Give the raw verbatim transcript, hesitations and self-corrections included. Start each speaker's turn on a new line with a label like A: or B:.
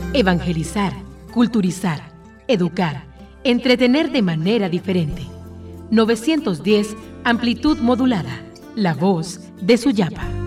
A: Evangelizar, culturizar, educar, entretener de manera diferente. novecientos diez, amplitud modulada. La voz de Suyapa.